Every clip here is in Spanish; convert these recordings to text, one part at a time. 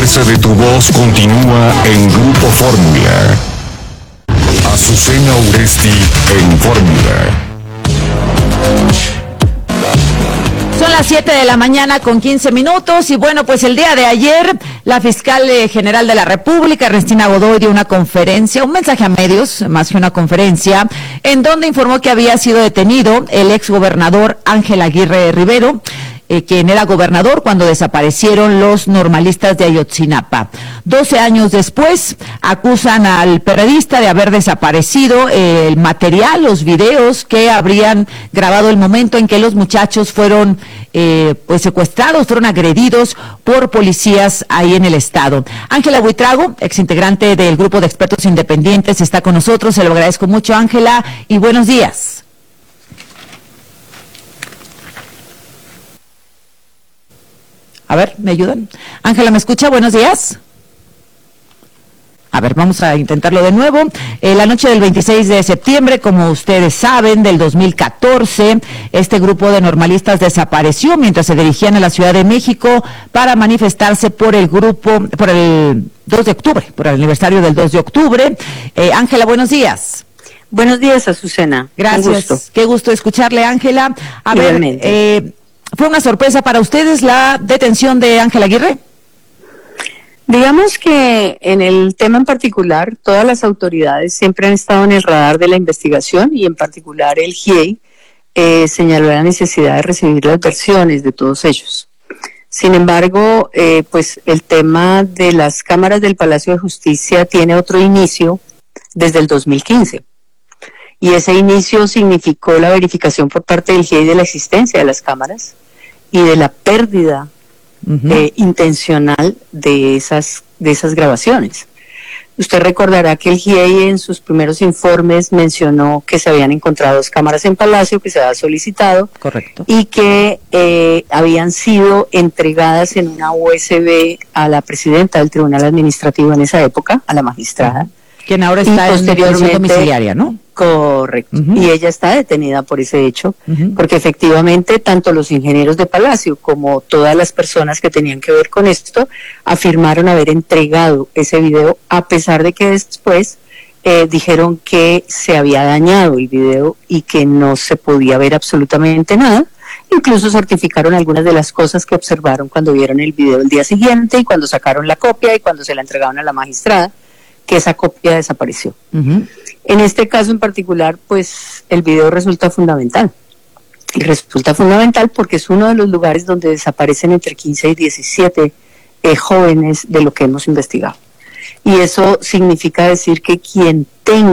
fuerza de tu voz continúa en Grupo Fórmula. Azucena Uresti en Fórmula. Son las 7 de la mañana con 15 minutos y bueno, pues el día de ayer la fiscal general de la República, Ernestina Godoy, dio una conferencia, un mensaje a medios, más que una conferencia, en donde informó que había sido detenido el exgobernador Ángel Aguirre Rivero, quien era gobernador cuando desaparecieron los normalistas de Ayotzinapa. 12 años después, acusan al periodista de haber desaparecido el material, los videos que habrían grabado el momento en que los muchachos fueron pues secuestrados, fueron agredidos por policías ahí en el estado. Ángela Buitrago, exintegrante del grupo de expertos independientes, está con nosotros. Se lo agradezco mucho, Ángela, y buenos días. A ver, ¿me ayudan? Ángela, ¿me escucha? Buenos días. A ver, vamos a intentarlo de nuevo. La noche del 26 de septiembre, como ustedes saben, del 2014, este grupo de normalistas desapareció mientras se dirigían a la Ciudad de México para manifestarse por el 2 de octubre, por el aniversario del 2 de octubre. Ángela, buenos días. Buenos días, Azucena. Gracias. Qué gusto escucharle, Ángela. A ver, ¿fue una sorpresa para ustedes la detención de Ángel Aguirre? Digamos que en el tema en particular, todas las autoridades siempre han estado en el radar de la investigación y en particular el GIEI señaló la necesidad de recibir las versiones de todos ellos. Sin embargo, pues el tema de las cámaras del Palacio de Justicia tiene otro inicio desde el 2015. Y ese inicio significó la verificación por parte del GIEI de la existencia de las cámaras y de la pérdida intencional de esas grabaciones. Usted recordará que el GIEI en sus primeros informes mencionó que se habían encontrado 2 cámaras en Palacio, que se había solicitado. Correcto. Y que habían sido entregadas en una USB a la presidenta del Tribunal Administrativo en esa época, a la magistrada. Quien ahora está en prisión domiciliaria, ¿no? Correcto. Y ella está detenida por ese hecho, porque efectivamente tanto los ingenieros de Palacio como todas las personas que tenían que ver con esto afirmaron haber entregado ese video, a pesar de que después dijeron que se había dañado el video y que no se podía ver absolutamente nada. Incluso certificaron algunas de las cosas que observaron cuando vieron el video el día siguiente y cuando sacaron la copia y cuando se la entregaron a la magistrada, que esa copia desapareció. En este caso en particular, pues el video resulta fundamental. Y resulta fundamental porque es uno de los lugares donde desaparecen entre 15 y 17 jóvenes de lo que hemos investigado. Y eso significa decir que quien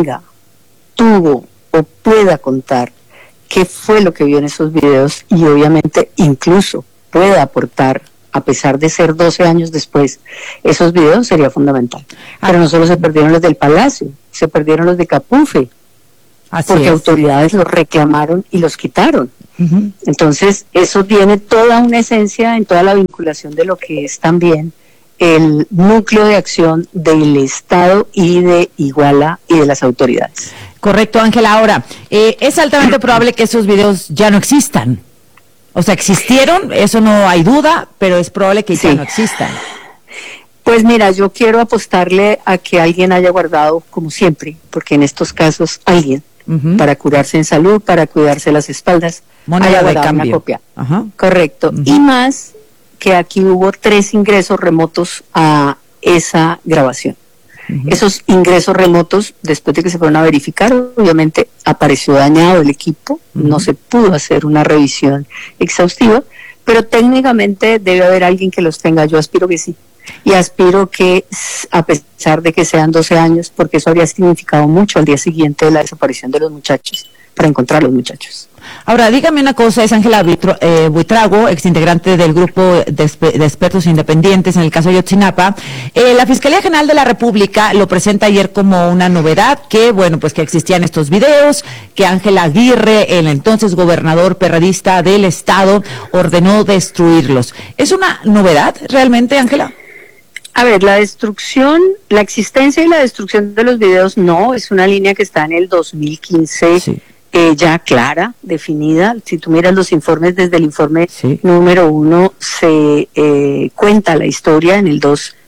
tuvo o pueda contar qué fue lo que vio en esos videos y obviamente incluso pueda aportar, a pesar de ser 12 años después, esos videos sería fundamental. Pero no solo se perdieron los del Palacio, se perdieron los de Capufe, porque autoridades los reclamaron y los quitaron. Entonces, eso tiene toda una esencia en toda la vinculación de lo que es también el núcleo de acción del Estado y de Iguala y de las autoridades. Correcto, Ángela. Ahora, es altamente probable que esos videos ya no existan. O sea, existieron, eso no hay duda, pero es probable que ya no existan. Pues mira, yo quiero apostarle a que alguien haya guardado, como siempre, porque en estos casos alguien, para curarse en salud, para cuidarse las espaldas, haya guardado una copia. Correcto. Y más que aquí hubo 3 ingresos remotos a esa grabación. Esos ingresos remotos, después de que se fueron a verificar, obviamente apareció dañado el equipo, no se pudo hacer una revisión exhaustiva, pero técnicamente debe haber alguien que los tenga. Yo aspiro que sí, y aspiro que, a pesar de que sean 12 años, porque eso habría significado mucho al día siguiente de la desaparición de los muchachos, para encontrar a los muchachos. Ahora, dígame una cosa, es Ángela Buitrago, exintegrante del grupo de expertos independientes en el caso de Ayotzinapa. La Fiscalía General de la República lo presenta ayer como una novedad, que bueno, pues que existían estos videos, que Ángel Aguirre, el entonces gobernador perredista del estado, ordenó destruirlos. ¿Es una novedad realmente, Ángela? A ver, la existencia y la destrucción de los videos no, es una línea que está en el 2015. Sí. Ya clara, definida. Si tú miras los informes, desde el informe número 1 se cuenta la historia, en el 2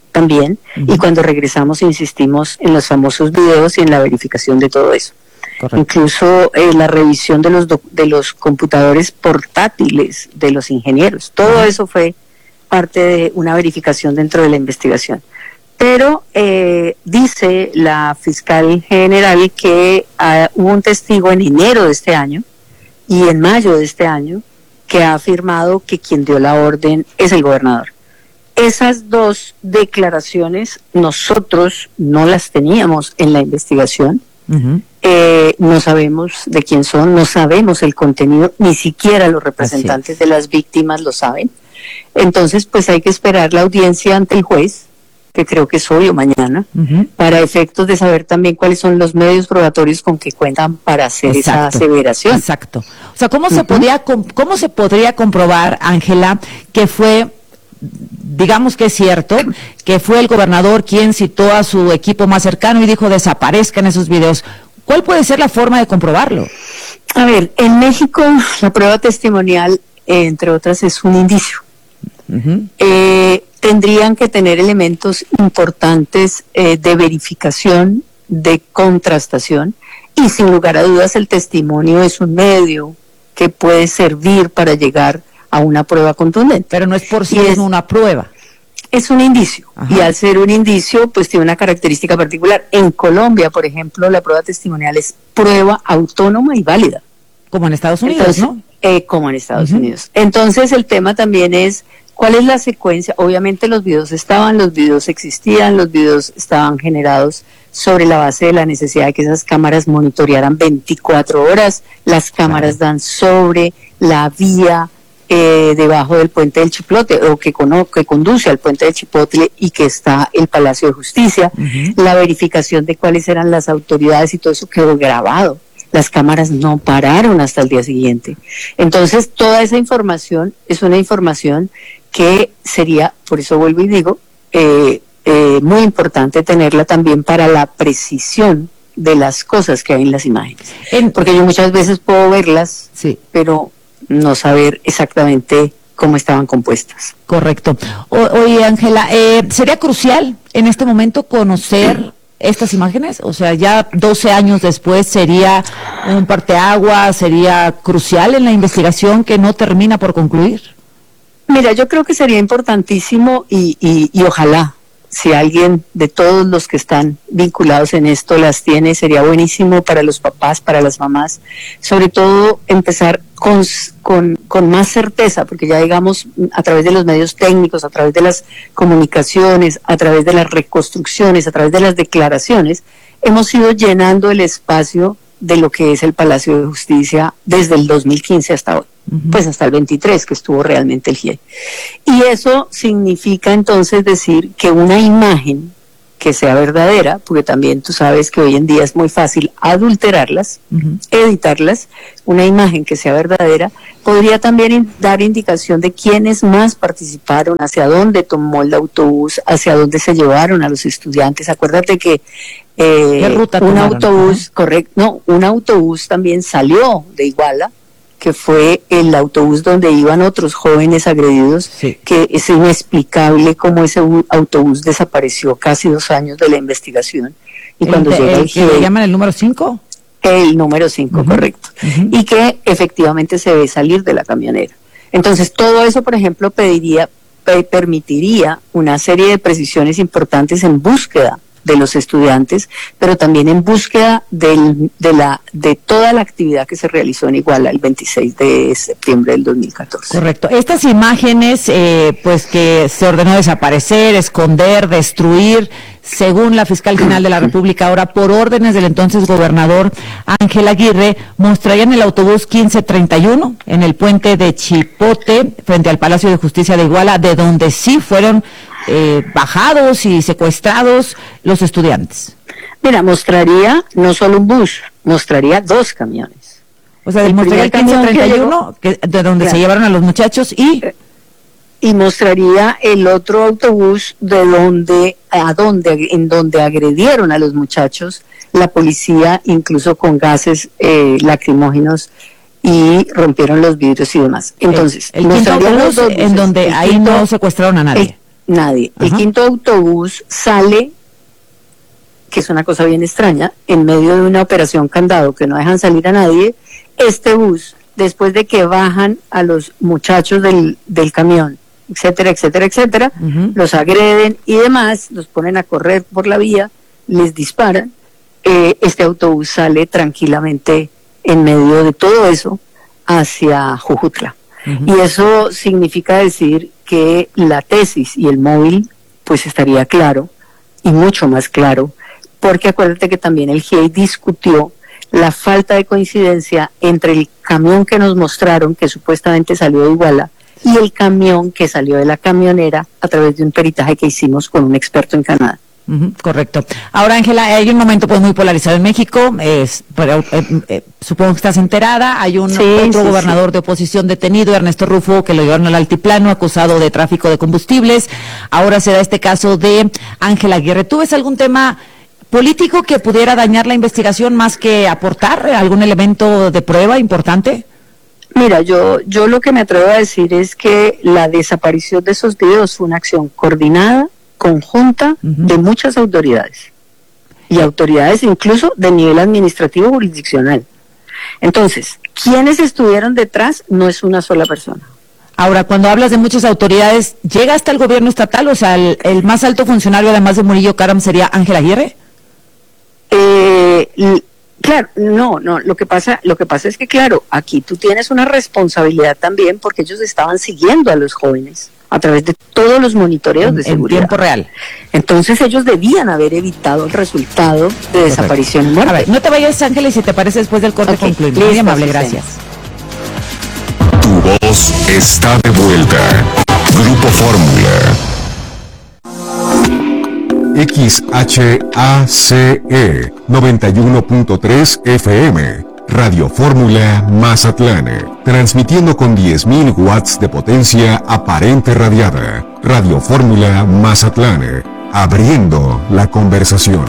también, y cuando regresamos insistimos en los famosos videos y en la verificación de todo eso. Correcto. Incluso la revisión de los computadores portátiles de los ingenieros. Todo eso fue parte de una verificación dentro de la investigación. Pero dice la fiscal general que hubo un testigo en enero de este año y en mayo de este año que ha afirmado que quien dio la orden es el gobernador. Esas dos declaraciones nosotros no las teníamos en la investigación. No sabemos de quién son, no sabemos el contenido, ni siquiera los representantes de las víctimas lo saben. Entonces, pues hay que esperar la audiencia ante el juez, que creo que es hoy o mañana, para efectos de saber también cuáles son los medios probatorios con que cuentan para hacer esa aseveración. Exacto. O sea, ¿cómo se podría comprobar, Ángela, que fue, digamos que es cierto, que fue el gobernador quien citó a su equipo más cercano y dijo desaparezcan esos videos? ¿Cuál puede ser la forma de comprobarlo? A ver, en México la prueba testimonial, entre otras, es un indicio. Tendrían que tener elementos importantes de verificación, de contrastación, y sin lugar a dudas el testimonio es un medio que puede servir para llegar a una prueba contundente. Pero no es por sí mismo una prueba. Es un indicio. Ajá. Y al ser un indicio, pues tiene una característica particular. En Colombia, por ejemplo, la prueba testimonial es prueba autónoma y válida. Como en Estados Unidos, ¿no? Como en Estados Unidos. Entonces el tema también es, ¿cuál es la secuencia? Obviamente los videos existían, los videos estaban generados sobre la base de la necesidad de que esas cámaras monitorearan 24 horas. Las cámaras dan sobre la vía debajo del puente del Chipotle, o que conduce al puente del Chipotle, y que está el Palacio de Justicia. La verificación de cuáles eran las autoridades y todo eso quedó grabado. Las cámaras no pararon hasta el día siguiente. Entonces, toda esa información es una información que sería, por eso vuelvo y digo, muy importante tenerla también para la precisión de las cosas que hay en las imágenes. Porque yo muchas veces puedo verlas, pero no saber exactamente cómo estaban compuestas. Correcto. Oye, Ángela, ¿sería crucial en este momento conocer estas imágenes? O sea, ya 12 años después, ¿sería un parteaguas, sería crucial en la investigación que no termina por concluir? Mira, yo creo que sería importantísimo y ojalá, si alguien de todos los que están vinculados en esto las tiene, sería buenísimo para los papás, para las mamás, sobre todo empezar con más certeza, porque ya digamos, a través de los medios técnicos, a través de las comunicaciones, a través de las reconstrucciones, a través de las declaraciones, hemos ido llenando el espacio de lo que es el Palacio de Justicia desde el 2015 hasta hoy, pues hasta el 23 que estuvo realmente el GIEI. Y eso significa entonces decir que una imagen que sea verdadera, porque también tú sabes que hoy en día es muy fácil adulterarlas, editarlas, una imagen que sea verdadera, podría también dar indicación de quiénes más participaron, hacia dónde tomó el autobús, hacia dónde se llevaron a los estudiantes. Acuérdate que un autobús, un autobús también salió de Iguala, que fue el autobús donde iban otros jóvenes agredidos, que es inexplicable cómo ese autobús desapareció casi 2 años de la investigación. Y cuando llega el GIEI, ¿le llaman el número 5? El número 5, correcto. Y que efectivamente se ve salir de la camionera. Entonces, todo eso, por ejemplo, permitiría una serie de precisiones importantes en búsqueda de los estudiantes, pero también en búsqueda de toda la actividad que se realizó en Iguala el 26 de septiembre del 2014. Correcto. Estas imágenes, pues que se ordenó desaparecer, esconder, destruir, según la fiscal general de la República, ahora por órdenes del entonces gobernador Ángel Aguirre, mostrarían el autobús 1531 en el puente de Chipote, frente al Palacio de Justicia de Iguala, de donde sí fueron bajados y secuestrados los estudiantes. Mira, mostraría no solo un bus, mostraría 2 camiones. O sea, mostraría el 1531, de donde se llevaron a los muchachos, y mostraría el otro autobús en donde agredieron a los muchachos, la policía, incluso con gases lacrimógenos, y rompieron los vidrios y demás. Entonces, el quinto autobús en donde ahí no secuestraron a nadie. Nadie. Ajá. El quinto autobús sale, que es una cosa bien extraña, en medio de una operación candado que no dejan salir a nadie. Este bus, después de que bajan a los muchachos del camión, etcétera, etcétera, etcétera, los agreden y demás, los ponen a correr por la vía, les disparan, este autobús sale tranquilamente en medio de todo eso hacia Jujutla. Y eso significa decir que la tesis y el móvil pues estaría claro, y mucho más claro, porque acuérdate que también el GIEI discutió la falta de coincidencia entre el camión que nos mostraron, que supuestamente salió de Iguala, y el camión que salió de la camionera a través de un peritaje que hicimos con un experto en Canadá. Correcto. Ahora, Ángela, hay un momento pues muy polarizado en México, pero supongo que estás enterada, hay otro gobernador de oposición detenido, Ernesto Rufo, que lo llevaron al altiplano acusado de tráfico de combustibles. Ahora se da este caso de Ángela Aguirre. ¿Tú ves algún tema político que pudiera dañar la investigación más que aportar algún elemento de prueba importante? Mira, yo lo que me atrevo a decir es que la desaparición de esos videos fue una acción coordinada, conjunta, de muchas autoridades, y autoridades incluso de nivel administrativo jurisdiccional. Entonces, ¿quiénes estuvieron detrás? No es una sola persona. Ahora, cuando hablas de muchas autoridades, ¿llega hasta el gobierno estatal? O sea, el más alto funcionario, además de Murillo Karam, ¿sería Ángela Aguirre? Claro, no, lo que pasa es que, claro, aquí tú tienes una responsabilidad también, porque ellos estaban siguiendo a los jóvenes a través de todos los monitoreos de seguridad. En tiempo real. Entonces ellos debían haber evitado el resultado de desaparición y muerte. A ver, no te vayas, Ángela, y si te parece después del corte concluimos. Muy amable, gracias. Tu voz está de vuelta. Grupo Fórmula. XHACE 91.3 FM, Radio Fórmula Mazatlán, transmitiendo con 10.000 watts de potencia aparente radiada. Radio Fórmula Mazatlán, abriendo la conversación.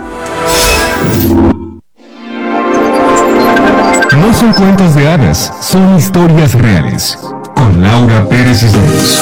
No son cuentos de hadas, son historias reales. Con Laura Pérez Cisneros.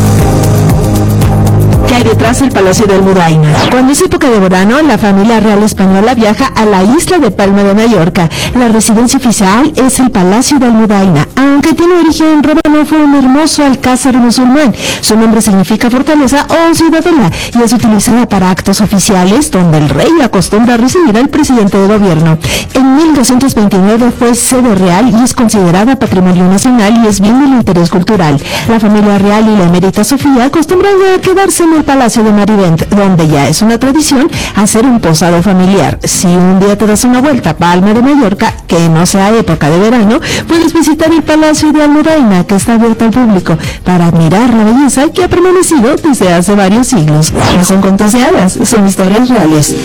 Que hay detrás del Palacio de Almudaina. Cuando es época de verano, la familia real española viaja a la isla de Palma de Mallorca. La residencia oficial es el Palacio de Almudaina, aunque tiene origen romano, fue un hermoso alcázar musulmán. Su nombre significa fortaleza o ciudadela y es utilizada para actos oficiales donde el rey acostumbra a recibir al presidente de gobierno. En 1229 fue sede real y es considerada patrimonio nacional y es bien del interés cultural. La familia real y la emérita Sofía acostumbran a quedarse en el Palacio de Marivent, donde ya es una tradición hacer un posado familiar. Si un día te das una vuelta a Palma de Mallorca, que no sea época de verano, puedes visitar el Palacio de Almudaina, que está abierto al público, para admirar la belleza que ha permanecido desde hace varios siglos. No son cuentos de hadas, son historias reales.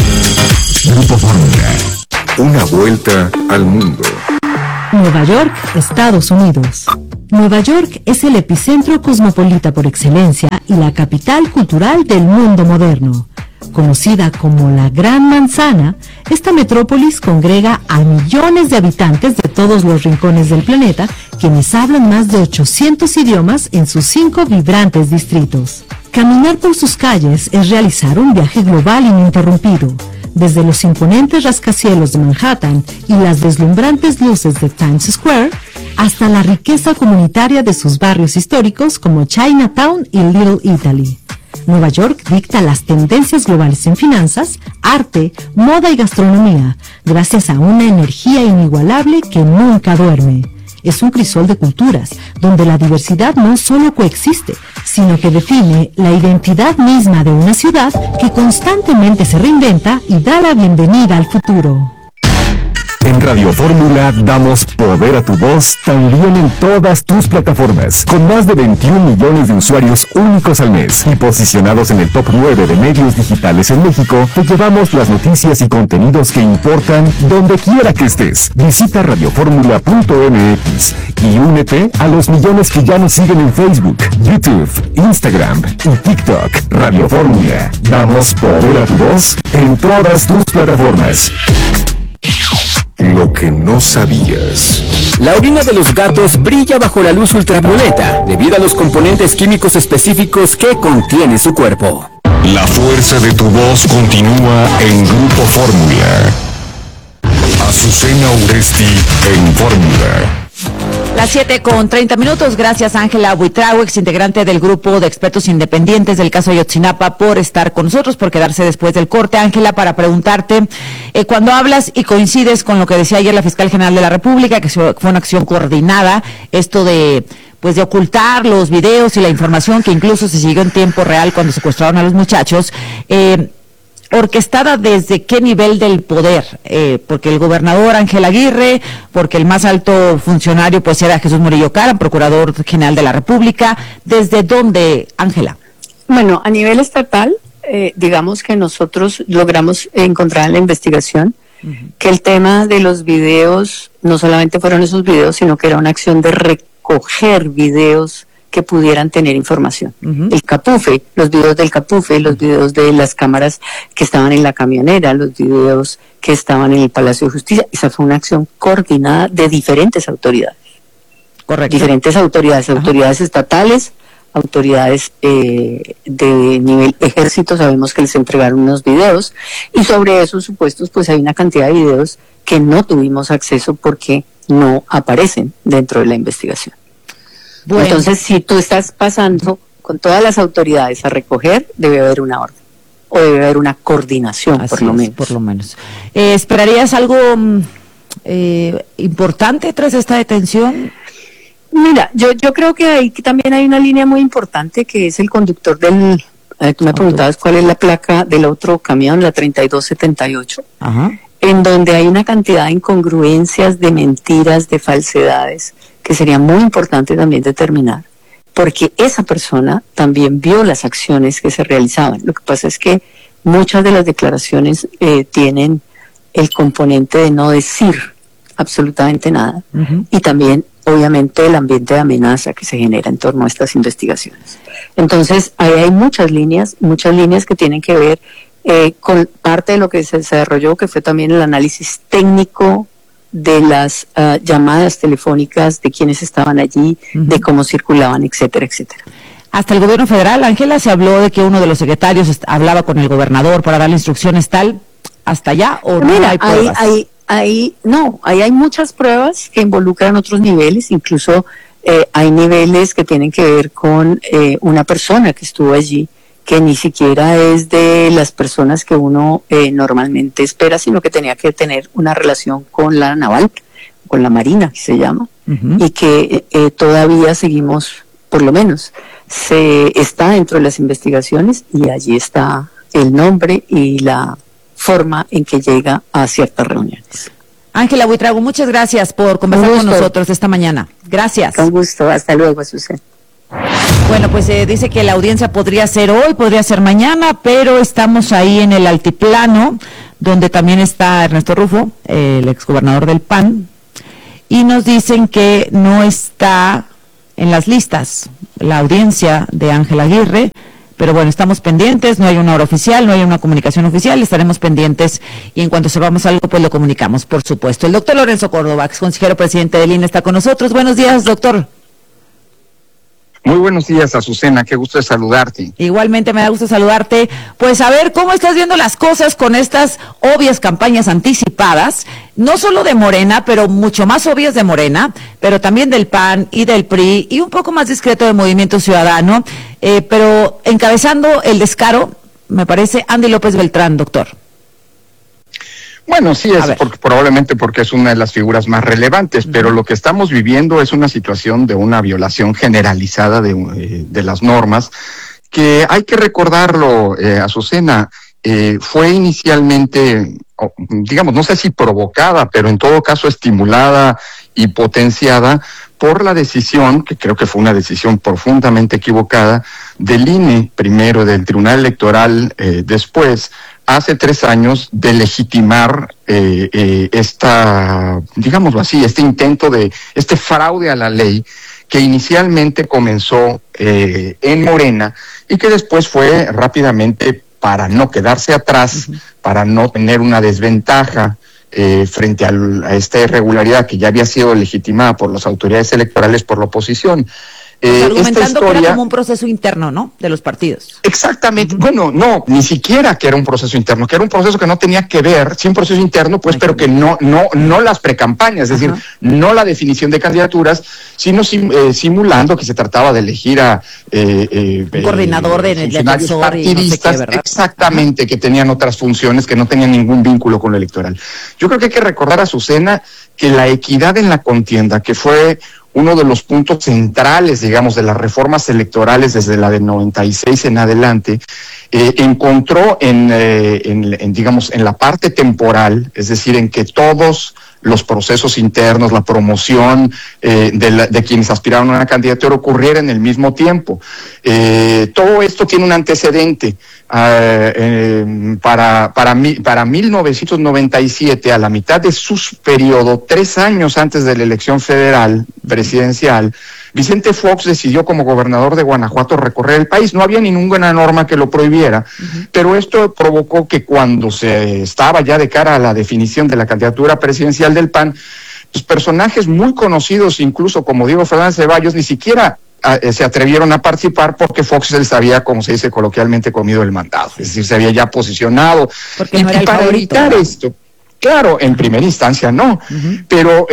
Grupo Fórmula. Una vuelta al mundo. Nueva York, Estados Unidos. Nueva York es el epicentro cosmopolita por excelencia y la capital cultural del mundo moderno. Conocida como la Gran Manzana, esta metrópolis congrega a millones de habitantes de todos los rincones del planeta, quienes hablan más de 800 idiomas en sus 5 vibrantes distritos. Caminar por sus calles es realizar un viaje global ininterrumpido. Desde los imponentes rascacielos de Manhattan y las deslumbrantes luces de Times Square, hasta la riqueza comunitaria de sus barrios históricos como Chinatown y Little Italy. Nueva York dicta las tendencias globales en finanzas, arte, moda y gastronomía, gracias a una energía inigualable que nunca duerme. Es un crisol de culturas, donde la diversidad no solo coexiste, sino que define la identidad misma de una ciudad que constantemente se reinventa y da la bienvenida al futuro. En Radio Fórmula damos poder a tu voz también en todas tus plataformas, con más de 21 millones de usuarios únicos al mes y posicionados en el top 9 de medios digitales en México. Te llevamos las noticias y contenidos que importan donde quiera que estés. Visita radioformula.mx y únete a los millones que ya nos siguen en Facebook, YouTube, Instagram y TikTok. Radio Fórmula, damos poder a tu voz en todas tus plataformas. Lo que no sabías. La orina de los gatos brilla bajo la luz ultravioleta debido a los componentes químicos específicos que contiene su cuerpo. La fuerza de tu voz continúa en Grupo Fórmula. Azucena Uresti en Fórmula. Las 7:30. Gracias, Ángela Buitrago, exintegrante del grupo de expertos independientes del caso Ayotzinapa, por estar con nosotros, por quedarse después del corte. Ángela, para preguntarte, cuando hablas y coincides con lo que decía ayer la fiscal general de la República, que fue una acción coordinada, esto de ocultar los videos y la información que incluso se siguió en tiempo real cuando secuestraron a los muchachos, orquestada desde qué nivel del poder, porque el gobernador Ángel Aguirre, porque el más alto funcionario pues era Jesús Murillo Caram, procurador general de la República. ¿Desde dónde, Ángela? Bueno, a nivel estatal, digamos que nosotros logramos encontrar en la investigación que el tema de los videos, no solamente fueron esos videos, sino que era una acción de recoger videos que pudieran tener información. El Capufe, los videos del Capufe, los videos de las cámaras que estaban en la camionera, los videos que estaban en el Palacio de Justicia. Esa fue una acción coordinada de diferentes autoridades. Correcto. Diferentes autoridades, autoridades estatales, autoridades de nivel ejército. Sabemos que les entregaron unos videos, y sobre esos supuestos pues hay una cantidad de videos que no tuvimos acceso porque no aparecen dentro de la investigación. Bueno. Entonces, si tú estás pasando con todas las autoridades a recoger, debe haber una orden, o debe haber una coordinación. Así por lo menos. ¿Esperarías algo importante tras esta detención? Mira, yo creo que ahí también hay una línea muy importante, que es el conductor del... tú me preguntabas cuál es la placa del otro camión, la 3278. Ajá. En donde hay una cantidad de incongruencias, de mentiras, de falsedades, que sería muy importante también determinar, porque esa persona también vio las acciones que se realizaban. Lo que pasa es que muchas de las declaraciones tienen el componente de no decir absolutamente nada, y también obviamente el ambiente de amenaza que se genera en torno a estas investigaciones. Entonces ahí hay muchas líneas que tienen que ver con parte de lo que se desarrolló, que fue también el análisis técnico de las llamadas telefónicas, de quienes estaban allí, de cómo circulaban, etcétera, etcétera. Hasta el gobierno federal, Ángela, se habló de que uno de los secretarios hablaba con el gobernador para darle instrucciones tal, ¿hasta allá o no? Mira, hay pruebas? Ahí hay muchas pruebas que involucran otros niveles, incluso hay niveles que tienen que ver con una persona que estuvo allí, que ni siquiera es de las personas que uno normalmente espera, sino que tenía que tener una relación con la naval, con la marina, que se llama, y que todavía seguimos, por lo menos, está dentro de las investigaciones, y allí está el nombre y la forma en que llega a ciertas reuniones. Ángela Buitrago, muchas gracias por conversar con nosotros esta mañana. Gracias. Con gusto, hasta luego, Susana. Bueno, pues dice que la audiencia podría ser hoy, podría ser mañana, pero estamos ahí en el altiplano, donde también está Ernesto Rufo, el exgobernador del PAN, y nos dicen que no está en las listas la audiencia de Ángel Aguirre, pero bueno, estamos pendientes, no hay una hora oficial, no hay una comunicación oficial, estaremos pendientes, y en cuanto sepamos algo, pues lo comunicamos, por supuesto. El doctor Lorenzo Córdoba, ex consejero presidente del INE, está con nosotros. Buenos días, doctor. Muy buenos días, Azucena, qué gusto de saludarte. Igualmente me da gusto saludarte. Pues a ver, ¿cómo estás viendo las cosas con estas obvias campañas anticipadas? No solo de Morena, pero mucho más obvias de Morena, pero también del PAN y del PRI, y un poco más discreto de Movimiento Ciudadano, pero encabezando el descaro, me parece, Andy López Beltrán, doctor. Bueno, sí, probablemente porque es una de las figuras más relevantes, pero lo que estamos viviendo es una situación de una violación generalizada de las normas, que hay que recordarlo, Azucena, fue inicialmente, digamos, no sé si provocada, pero en todo caso estimulada y potenciada por la decisión, que creo que fue una decisión profundamente equivocada, del INE primero, del Tribunal Electoral después, hace 3 años, de legitimar digámoslo así, este intento este fraude a la ley, que inicialmente comenzó en Morena y que después fue rápidamente, para no quedarse atrás, para no tener una desventaja frente a esta irregularidad que ya había sido legitimada por las autoridades electorales por la oposición. Argumentando que era como un proceso interno, ¿no?, de los partidos. Exactamente. Bueno, no, ni siquiera que era un proceso interno, que era un proceso que no tenía que ver, sí, un proceso interno, pues, pero que no las precampañas, es decir, no la definición de candidaturas, sino simulando que se trataba de elegir a un coordinador de defensor partidistas, y no sé qué, exactamente, que tenían otras funciones, que no tenían ningún vínculo con lo electoral. Yo creo que hay que recordar a Azucena que la equidad en la contienda, que fue uno de los puntos centrales, digamos, de las reformas electorales desde la del 96 en adelante, encontró digamos, en la parte temporal, es decir, en que todos los procesos internos, la promoción de quienes aspiraron a una candidatura ocurriera en el mismo tiempo. Todo esto tiene un antecedente. Para 1997, a la mitad de su periodo, 3 años antes de la elección federal presidencial, Vicente Fox decidió como gobernador de Guanajuato recorrer el país. No había ninguna norma que lo prohibiera, pero esto provocó que cuando se estaba ya de cara a la definición de la candidatura presidencial del PAN, pues personajes muy conocidos, incluso como Diego Fernández Ceballos, ni siquiera se atrevieron a participar porque Fox les había, como se dice coloquialmente, comido el mandado. Es decir, se había ya posicionado. Porque no era el para favorito, evitar ¿no? esto, claro, en primera instancia no, pero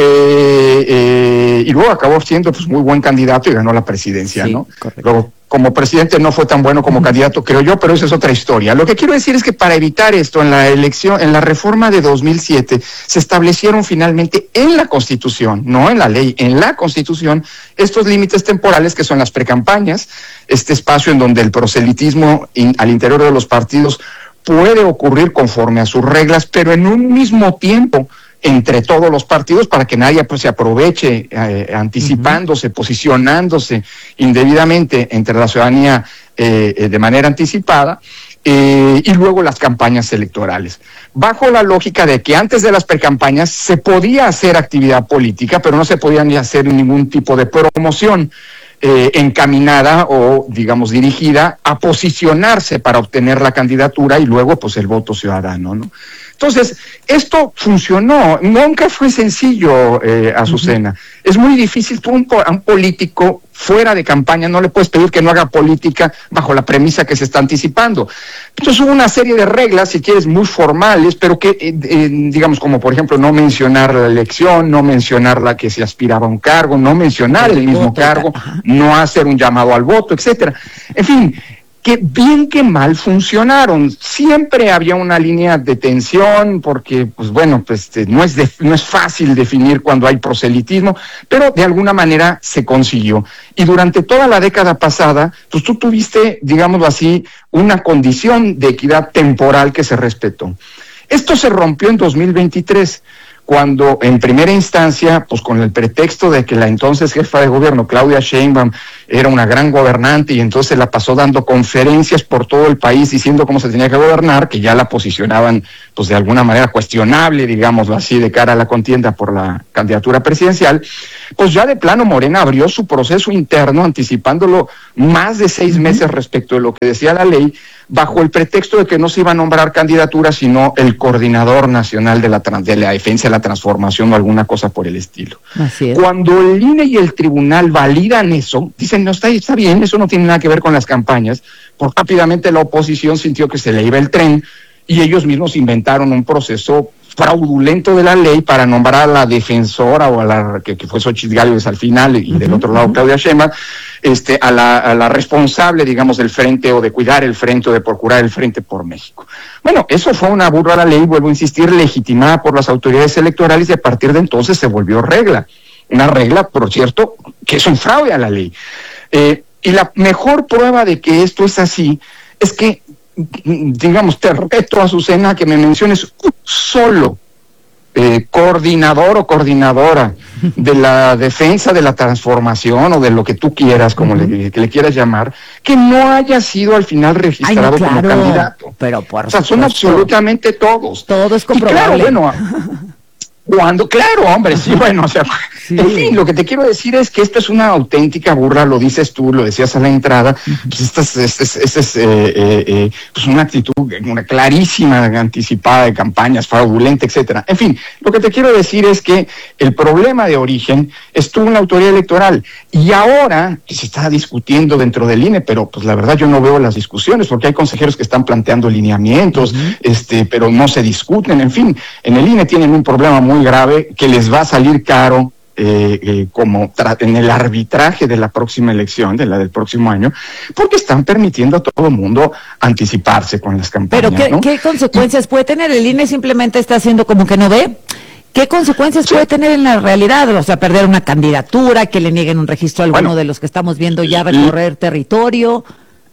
y luego acabó siendo pues muy buen candidato y ganó la presidencia, sí, ¿no? Correcto. Luego, como presidente no fue tan bueno como candidato, creo yo, pero esa es otra historia. Lo que quiero decir es que para evitar esto, en la reforma de 2007, se establecieron finalmente en la Constitución, no en la ley, en la Constitución, estos límites temporales que son las precampañas, este espacio en donde el proselitismo al interior de los partidos puede ocurrir conforme a sus reglas, pero en un mismo tiempo entre todos los partidos para que nadie pues se aproveche anticipándose, posicionándose indebidamente entre la ciudadanía de manera anticipada, y luego las campañas electorales. Bajo la lógica de que antes de las precampañas se podía hacer actividad política, pero no se podía ni hacer ningún tipo de promoción encaminada o, digamos, dirigida a posicionarse para obtener la candidatura y luego, pues, el voto ciudadano, ¿no? Entonces, esto funcionó, nunca fue sencillo, Azucena. Es muy difícil, tú a un político fuera de campaña no le puedes pedir que no haga política bajo la premisa que se está anticipando. Entonces hubo una serie de reglas, si quieres, muy formales, pero que, digamos, como por ejemplo no mencionar la elección, no mencionar la que se aspiraba a un cargo, no mencionar el mismo cargo, no hacer un llamado al voto, etcétera. En fin, que bien que mal funcionaron. Siempre había una línea de tensión porque, pues bueno, pues no es fácil definir cuando hay proselitismo, pero de alguna manera se consiguió. Y durante toda la década pasada, pues tú tuviste, digámoslo así, una condición de equidad temporal que se respetó. Esto se rompió en 2023. Cuando en primera instancia, pues con el pretexto de que la entonces jefa de gobierno, Claudia Sheinbaum, era una gran gobernante y entonces la pasó dando conferencias por todo el país diciendo cómo se tenía que gobernar, que ya la posicionaban pues de alguna manera cuestionable, digámoslo así, de cara a la contienda por la candidatura presidencial, pues ya de plano Morena abrió su proceso interno anticipándolo más de 6 meses respecto de lo que decía la ley, bajo el pretexto de que no se iba a nombrar candidatura, sino el coordinador nacional de la defensa de la transformación o alguna cosa por el estilo. Así es. Cuando el INE y el tribunal validan eso, dicen, no, está bien, eso no tiene nada que ver con las campañas, porque rápidamente la oposición sintió que se le iba el tren y ellos mismos inventaron un proceso fraudulento de la ley para nombrar a la defensora o a la que fue Xochitl Gálvez al final y del otro lado Claudia Sheinbaum, a la responsable, digamos, del frente o de cuidar el frente o de procurar el frente por México. Bueno, eso fue una burla a la ley, vuelvo a insistir, legitimada por las autoridades electorales y a partir de entonces se volvió regla. Una regla, por cierto, que es un fraude a la ley. Y la mejor prueba de que esto es así es que, digamos, te reto, Azucena, que me menciones un solo coordinador o coordinadora de la defensa de la transformación o de lo que tú quieras, como que le quieras llamar, que no haya sido al final registrado como candidato. Pero por o sea, son absolutamente todos. Todo es comprobable. Y claro, bueno, claro, hombre, sí, bueno, o sea, Sí. En fin, lo que te quiero decir es que esto es una auténtica burla, lo dices tú, lo decías a la entrada, pues esta es pues una actitud una clarísima, anticipada de campañas, fraudulenta, etcétera. En fin, lo que te quiero decir es que el problema de origen estuvo en la autoridad electoral y ahora se está discutiendo dentro del INE, pero pues la verdad yo no veo las discusiones porque hay consejeros que están planteando lineamientos, pero no se discuten. En fin, en el INE tienen un problema muy grave que les va a salir caro en el arbitraje de la próxima elección, de la del próximo año, porque están permitiendo a todo el mundo anticiparse con las campañas. Pero ¿qué consecuencias puede tener? El INE simplemente está haciendo como que no ve. ¿Qué consecuencias puede tener en la realidad? O sea, perder una candidatura, que le nieguen un registro a alguno de los que estamos viendo ya recorrer territorio.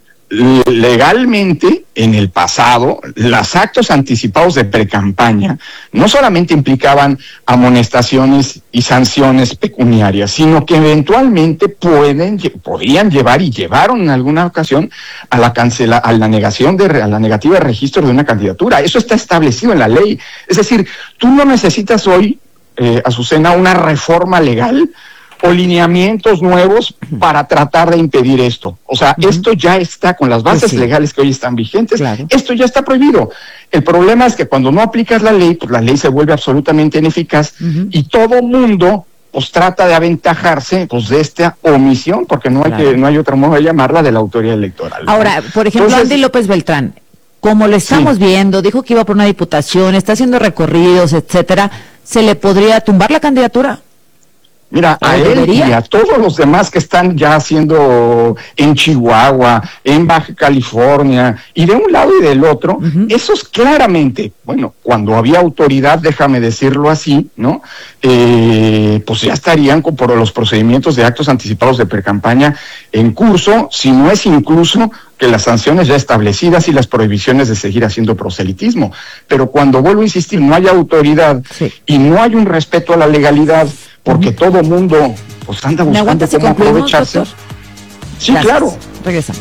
Legalmente, en el pasado, los actos anticipados de precampaña no solamente implicaban amonestaciones y sanciones pecuniarias, sino que eventualmente podían llevar y llevaron en alguna ocasión a la negativa de registro de una candidatura. Eso está establecido en la ley. Es decir, tú no necesitas hoy, Azucena, una reforma legal o lineamientos nuevos para tratar de impedir esto. O sea, esto ya está con las bases legales que hoy están vigentes, esto ya está prohibido. El problema es que cuando no aplicas la ley, pues la ley se vuelve absolutamente ineficaz y todo mundo pues trata de aventajarse pues de esta omisión, porque no hay otro modo de llamarla, de la autoridad electoral. Ahora, por ejemplo, Andy López Beltrán, como lo estamos viendo, dijo que iba por una diputación, está haciendo recorridos, etcétera, ¿se le podría tumbar la candidatura? Mira, a él y a todos los demás que están ya haciendo en Chihuahua, en Baja California, y de un lado y del otro, esos claramente, bueno, cuando había autoridad, déjame decirlo así, ¿no? Pues ya estarían por los procedimientos de actos anticipados de precampaña en curso, si no es incluso que las sanciones ya establecidas y las prohibiciones de seguir haciendo proselitismo. Pero cuando, vuelvo a insistir, no hay autoridad y no hay un respeto a la legalidad, porque todo mundo pues anda buscando cómo aprovecharse. Doctor? Sí, gracias. Claro. Regresamos.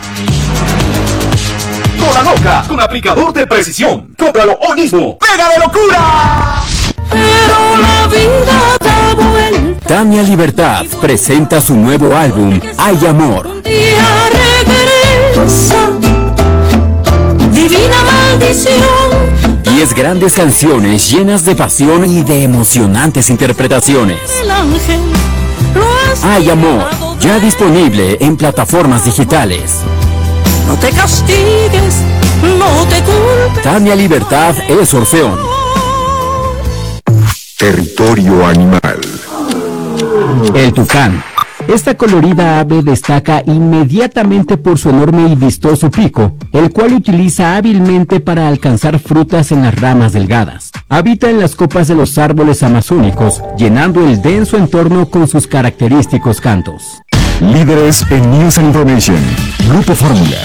Toda loca, con aplicador de precisión. Cómpralo hoy mismo. ¡Pega de locura! Pero la vida da vuelta. Tania Libertad presenta su nuevo álbum, Hay Amor. Un día regresa, divina maldición. 10 grandes canciones llenas de pasión y de emocionantes interpretaciones. Hay Amor, ya disponible en plataformas digitales. No te castigues, no te culpes. Tania Libertad es Orfeón. Territorio animal. El tucán. Esta colorida ave destaca inmediatamente por su enorme y vistoso pico, el cual utiliza hábilmente para alcanzar frutas en las ramas delgadas. Habita en las copas de los árboles amazónicos, llenando el denso entorno con sus característicos cantos. Líderes en News and Information. Grupo Fórmula.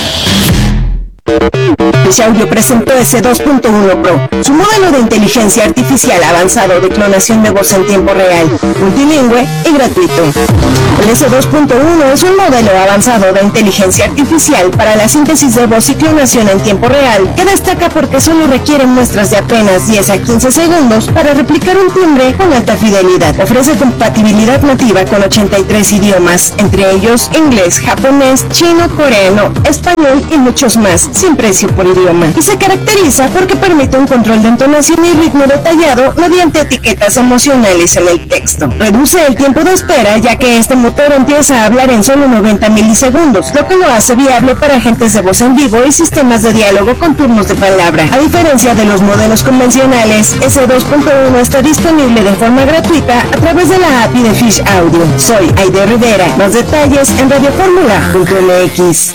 Xiaomi presentó S2.1 Pro, su modelo de inteligencia artificial avanzado de clonación de voz en tiempo real, multilingüe y gratuito. El S2.1 es un modelo avanzado de inteligencia artificial para la síntesis de voz y clonación en tiempo real, que destaca porque solo requiere muestras de apenas 10 a 15 segundos para replicar un timbre con alta fidelidad. Ofrece compatibilidad nativa con 83 idiomas, entre ellos inglés, japonés, chino, coreano, español y muchos más, sin precio por idioma, y se caracteriza porque permite un control de entonación y ritmo detallado mediante etiquetas emocionales en el texto. Reduce el tiempo de espera, ya que este motor empieza a hablar en solo 90 milisegundos, lo que lo hace viable para agentes de voz en vivo y sistemas de diálogo con turnos de palabra. A diferencia de los modelos convencionales, S2.1 está disponible de forma gratuita a través de la API de Fish Audio. Soy Aide Rivera. Más detalles en radioformula.mx.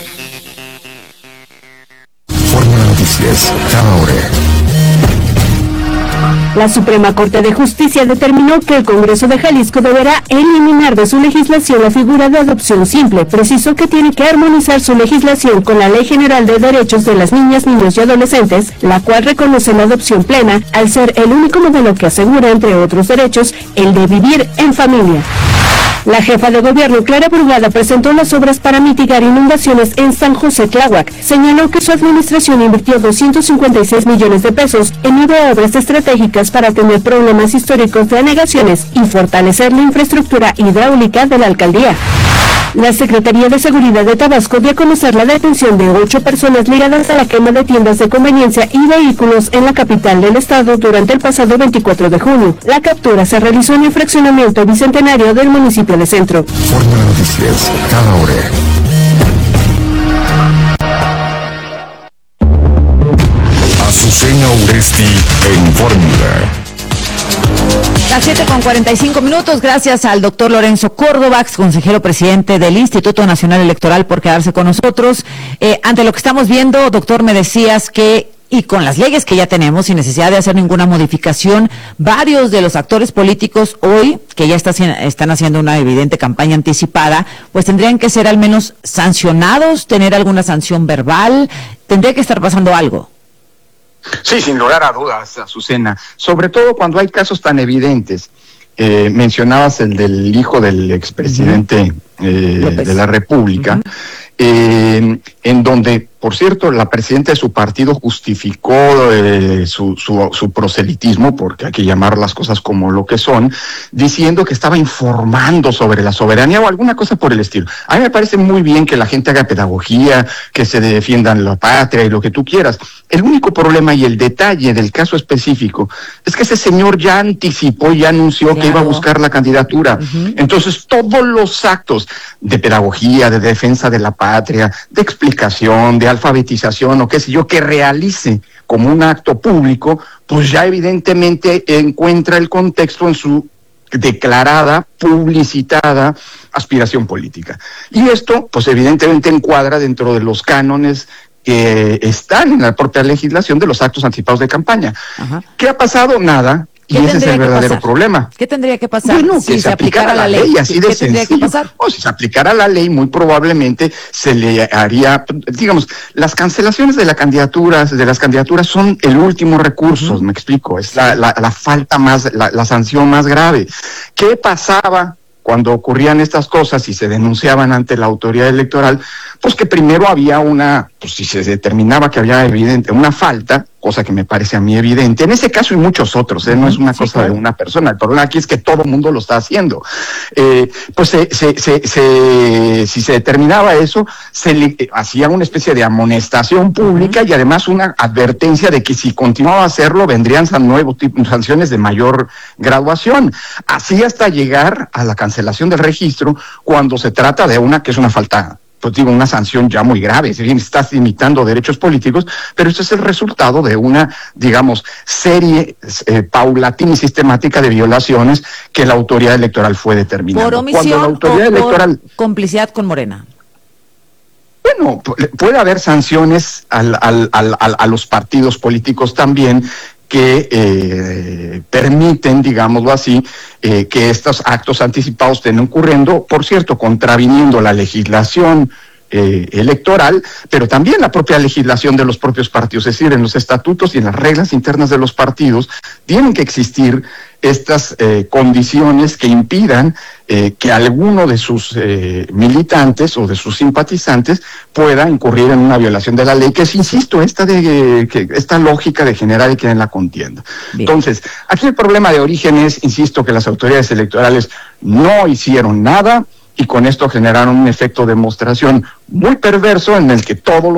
Fórmula Noticias, cada hora. La Suprema Corte de Justicia determinó que el Congreso de Jalisco deberá eliminar de su legislación la figura de adopción simple. Precisó que tiene que armonizar su legislación con la Ley General de Derechos de las Niñas, Niños y Adolescentes, la cual reconoce la adopción plena al ser el único modelo que asegura, entre otros derechos, el de vivir en familia. La jefa de gobierno, Clara Brugada, presentó las obras para mitigar inundaciones en San José Tláhuac. Señaló que su administración invirtió 256 millones de pesos en 9 obras estratégicas medidas para atender problemas históricos de anegaciones y fortalecer la infraestructura hidráulica de la alcaldía. La Secretaría de Seguridad de Tabasco dio a conocer la detención de 8 personas ligadas a la quema de tiendas de conveniencia y vehículos en la capital del estado durante el pasado 24 de junio. La captura se realizó en el fraccionamiento bicentenario del municipio de Centro. Fórmula Noticias, cada hora. Azucena Uresti en Fórmula. Las 7:45, gracias al doctor Lorenzo Córdoba, ex consejero presidente del Instituto Nacional Electoral, por quedarse con nosotros. Ante lo que estamos viendo, doctor, me decías que, y con las leyes que ya tenemos, sin necesidad de hacer ninguna modificación, varios de los actores políticos hoy, que ya están haciendo una evidente campaña anticipada, pues tendrían que ser al menos sancionados, tener alguna sanción verbal, tendría que estar pasando algo. Sí, sin lugar a dudas, Azucena, sobre todo cuando hay casos tan evidentes. Mencionabas el del hijo del expresidente de la República, en donde, por cierto, la presidenta de su partido justificó su proselitismo, porque hay que llamar las cosas como lo que son, diciendo que estaba informando sobre la soberanía o alguna cosa por el estilo. A mí me parece muy bien que la gente haga pedagogía, que se defiendan la patria y lo que tú quieras. El único problema y el detalle del caso específico es que ese señor ya anticipó, ya anunció que iba a buscar la candidatura. Entonces, todos los actos de pedagogía, de defensa de la patria, de explicación, de alfabetización o qué sé yo, que realice como un acto público, pues ya evidentemente encuentra el contexto en su declarada, publicitada aspiración política. Y esto, pues evidentemente encuadra dentro de los cánones que están en la propia legislación de los actos anticipados de campaña. ¿Qué ha pasado? Nada. Y ese es el verdadero problema. ¿Qué tendría que pasar? Bueno, que se aplicara la ley, así de sencillo. O si se aplicara la ley, muy probablemente se le haría, digamos, las cancelaciones de las candidaturas son el último recurso, me explico, es la falta más, la sanción más grave. ¿Qué pasaba cuando ocurrían estas cosas y se denunciaban ante la autoridad electoral? Pues que primero había pues si se determinaba que había una falta, cosa que me parece a mí evidente, en ese caso y muchos otros, no es una cosa de una persona, el problema aquí es que todo el mundo lo está haciendo. Pues si se determinaba eso, se le hacía una especie de amonestación pública y además una advertencia de que si continuaba a hacerlo vendrían nuevos tipos, sanciones de mayor graduación, así hasta llegar a la cancelación del registro cuando se trata de que es una falta, pues digo, una sanción ya muy grave, si bien estás limitando derechos políticos, pero esto es el resultado de una, digamos, serie paulatina y sistemática de violaciones que la autoridad electoral fue determinando. ¿Por omisión por complicidad con Morena? Bueno, puede haber sanciones a los partidos políticos también, que permiten, digámoslo así, que estos actos anticipados estén ocurriendo, por cierto, contraviniendo la legislación electoral, pero también la propia legislación de los propios partidos, es decir, en los estatutos y en las reglas internas de los partidos tienen que existir estas condiciones que impidan que alguno de sus militantes o de sus simpatizantes pueda incurrir en una violación de la ley, que es, insisto, esta lógica de generar equidad en la contienda. Bien. Entonces, aquí el problema de origen es, insisto, que las autoridades electorales no hicieron nada y con esto generaron un efecto de demostración muy perverso en el que todos los